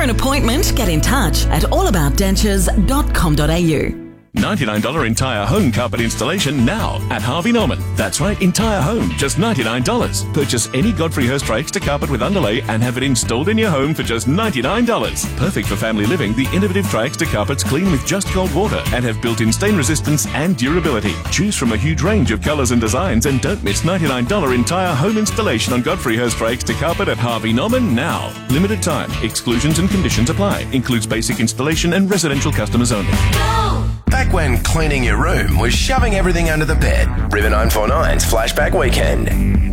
an appointment, get in touch at allaboutdentures.com.au. $99 entire home carpet installation now at Harvey Norman. That's right, entire home, just $99. Purchase any Godfrey Hirst Extra carpet with underlay and have it installed in your home for just $99. Perfect for family living, the innovative Tri-Extra carpets clean with just cold water and have built-in stain resistance and durability. Choose from a huge range of colours and designs and don't miss $99 entire home installation on Godfrey Hirst Extra carpet at Harvey Norman now. Limited time. Exclusions and conditions apply. Includes basic installation and residential customers only. Back when cleaning your room was shoving everything under the bed. River 949's Flashback Weekend.